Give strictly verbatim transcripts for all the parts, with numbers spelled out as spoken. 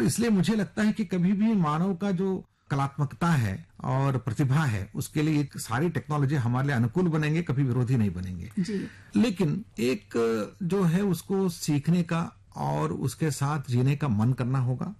और इसलिए मुझे लगता है कि कभी भी मानव का जो कलात्मकता है और प्रतिभा है, उसके लिए एक सारी टेक्नोलॉजी हमारे लिए अनुकूल बनेंगे, कभी विरोधी नहीं बनेंगे जी। लेकिन एक जो है उसको सीखने का और उसके साथ जीने का मन करना होगा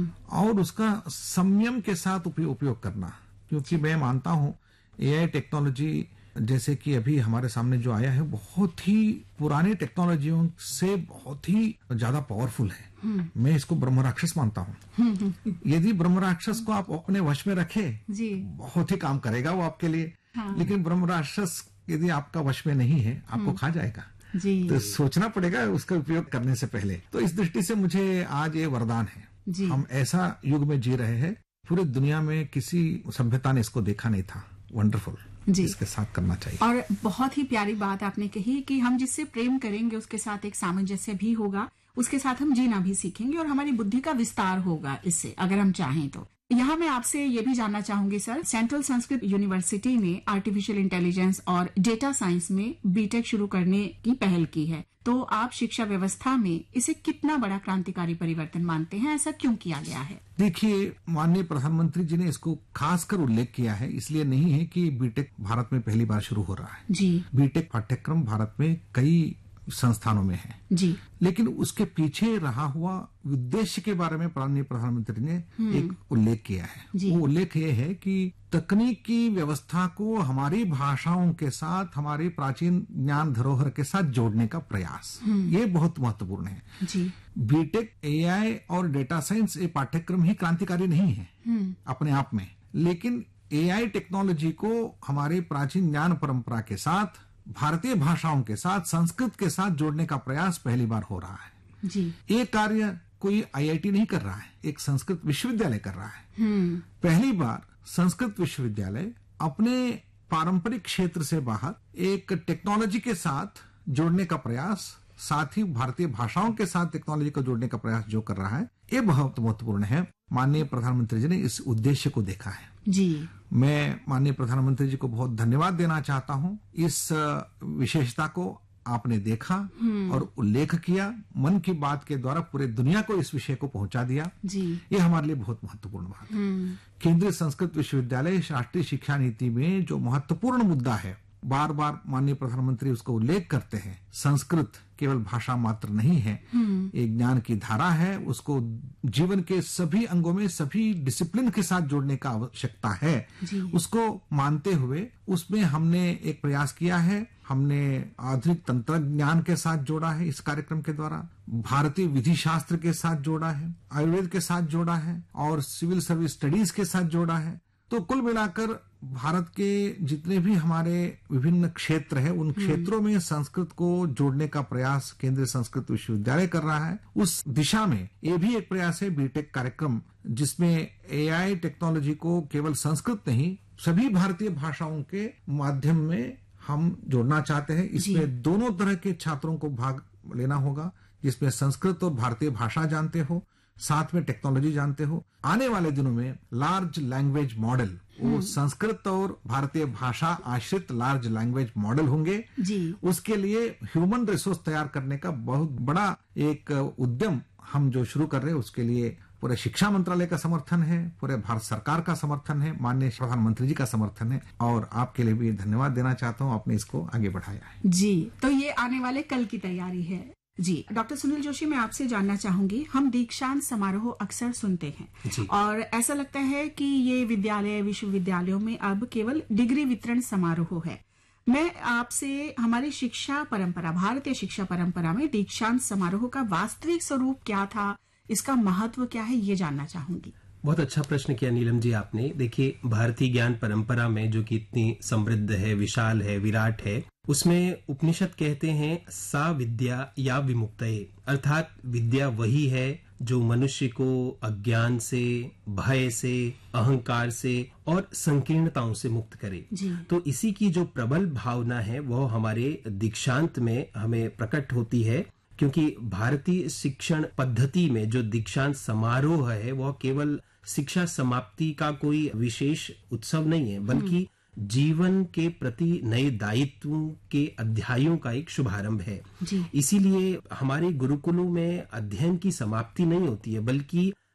और उसका संयम के साथ उपयोग करना, क्योंकि मैं मानता हूं एआई टेक्नोलॉजी जैसे कि अभी हमारे सामने जो आया है बहुत ही पुरानी टेक्नोलॉजियों से बहुत ही ज्यादा पावरफुल है। मैं इसको ब्रह्म राक्षस मानता हूँ। यदि ब्रह्म राक्षस को आप अपने वश में रखे जी। बहुत ही काम करेगा वो आपके लिए। हाँ। लेकिन ब्रह्म राक्षस यदि आपका वश में नहीं है, आपको खा जाएगा। जी। तो सोचना पड़ेगा उसका उपयोग करने से पहले। तो इस दृष्टि से मुझे आज ये वरदान है। जी। हम ऐसा युग में जी रहे हैं, पूरे दुनिया में किसी सभ्यता ने इसको देखा नहीं था। वंडरफुल जी। इसके साथ करना चाहिए। और बहुत ही प्यारी बात आपने कही कि हम जिससे प्रेम करेंगे उसके साथ एक सामंजस्य भी होगा, उसके साथ हम जीना भी सीखेंगे और हमारी बुद्धि का विस्तार होगा इससे, अगर हम चाहें तो। यहाँ मैं आपसे ये भी जानना चाहूंगी सर, सेंट्रल संस्कृत यूनिवर्सिटी ने आर्टिफिशियल इंटेलिजेंस और डेटा साइंस में बीटेक शुरू करने की पहल की है, तो आप शिक्षा व्यवस्था में इसे कितना बड़ा क्रांतिकारी परिवर्तन मानते हैं? ऐसा क्यों किया गया है? देखिए, माननीय प्रधानमंत्री जी ने इसको खासकर उल्लेख किया है, इसलिए नहीं है कि बीटेक भारत में पहली बार शुरू हो रहा है। जी। बीटेक पाठ्यक्रम भारत में कई संस्थानों में है जी। लेकिन उसके पीछे रहा हुआ उद्देश्य के बारे में माननीय प्रधानमंत्री ने एक उल्लेख किया है। वो उल्लेख ये है कि तकनीकी व्यवस्था को हमारी भाषाओं के साथ, हमारी प्राचीन ज्ञान धरोहर के साथ जोड़ने का प्रयास, ये बहुत महत्वपूर्ण है। जी। बीटेक एआई और डेटा साइंस ये पाठ्यक्रम ही क्रांतिकारी नहीं है अपने आप में, लेकिन एआई टेक्नोलॉजी को हमारे प्राचीन ज्ञान परंपरा के साथ, भारतीय भाषाओं के साथ, संस्कृत के साथ जोड़ने का प्रयास पहली बार हो रहा है। जी। ये कार्य कोई आईआईटी नहीं कर रहा है, एक संस्कृत विश्वविद्यालय कर रहा है। पहली बार संस्कृत विश्वविद्यालय अपने पारंपरिक क्षेत्र से बाहर एक टेक्नोलॉजी के साथ जोड़ने का प्रयास, साथ ही भारतीय भाषाओं के साथ टेक्नोलॉजी को जोड़ने का प्रयास जो कर रहा है, ये बहुत महत्वपूर्ण है। माननीय प्रधानमंत्री जी ने इस उद्देश्य को देखा है। जी। मैं माननीय प्रधानमंत्री जी को बहुत धन्यवाद देना चाहता हूं। इस विशेषता को आपने देखा और उल्लेख किया, मन की बात के द्वारा पूरे दुनिया को इस विषय को पहुंचा दिया। जी। ये हमारे लिए बहुत महत्वपूर्ण बात है। केंद्रीय संस्कृत विश्वविद्यालय राष्ट्रीय शिक्षा नीति में जो महत्वपूर्ण मुद्दा है, बार बार माननीय प्रधानमंत्री उसको उल्लेख करते हैं। संस्कृत केवल भाषा मात्र नहीं है, एक ज्ञान की धारा है। उसको जीवन के सभी अंगों में, सभी डिसिप्लिन के साथ जोड़ने का आवश्यकता है। उसको मानते हुए उसमें हमने एक प्रयास किया है। हमने आधुनिक तंत्र ज्ञान के साथ जोड़ा है इस कार्यक्रम के द्वारा, भारतीय विधि शास्त्र के साथ जोड़ा है, आयुर्वेद के साथ जोड़ा है और सिविल सर्विस स्टडीज के साथ जोड़ा है। तो कुल मिलाकर भारत के जितने भी हमारे विभिन्न क्षेत्र है, उन क्षेत्रों में संस्कृत को जोड़ने का प्रयास केंद्रीय संस्कृत विश्वविद्यालय कर रहा है। उस दिशा में ये भी एक प्रयास है बीटेक कार्यक्रम, जिसमें एआई टेक्नोलॉजी को केवल संस्कृत नहीं, सभी भारतीय भाषाओं के माध्यम में हम जोड़ना चाहते हैं। इसमें दोनों तरह के छात्रों को भाग लेना होगा, जिसमें संस्कृत और भारतीय भाषा जानते हो, साथ में टेक्नोलॉजी जानते हो। आने वाले दिनों में लार्ज लैंग्वेज मॉडल, वो संस्कृत और भारतीय भाषा आश्रित लार्ज लैंग्वेज मॉडल होंगे। जी। उसके लिए ह्यूमन रिसोर्स तैयार करने का बहुत बड़ा एक उद्यम हम जो शुरू कर रहे हैं, उसके लिए पूरे शिक्षा मंत्रालय का समर्थन है, पूरे भारत सरकार का समर्थन है, माननीय प्रधानमंत्री जी का समर्थन है और आपके लिए भी धन्यवाद देना चाहता हूँ, आपने इसको आगे बढ़ाया है। जी। तो ये आने वाले कल की तैयारी है। जी। डॉक्टर सुनील जोशी, मैं आपसे जानना चाहूंगी, हम दीक्षांत समारोह अक्सर सुनते हैं और ऐसा लगता है कि ये विद्यालय, विश्वविद्यालयों में अब केवल डिग्री वितरण समारोह है। मैं आपसे हमारी शिक्षा परंपरा, भारतीय शिक्षा परंपरा में दीक्षांत समारोह का वास्तविक स्वरूप क्या था, इसका महत्व क्या है, ये जानना चाहूंगी। बहुत अच्छा प्रश्न किया नीलम जी आपने। देखिए, भारतीय ज्ञान परंपरा में जो कि इतनी समृद्ध है, विशाल है, विराट है, उसमें उपनिषद कहते हैं सा विद्या या विमुक्तये, अर्थात विद्या वही है जो मनुष्य को अज्ञान से, भय से, अहंकार से और संकीर्णताओं से मुक्त करे। तो इसी की जो प्रबल भावना है वो हमारे दीक्षांत में हमें प्रकट होती है, क्योंकि भारतीय शिक्षण पद्धति में जो दीक्षांत समारोह है वो केवल शिक्षा समाप्ति का कोई विशेष उत्सव नहीं है, बल्कि जीवन के प्रति नए दायित्वों के अध्यायों का एक शुभारंभ है। इसीलिए हमारे गुरुकुलों में अध्ययन की समाप्ति नहीं होती है, बल्कि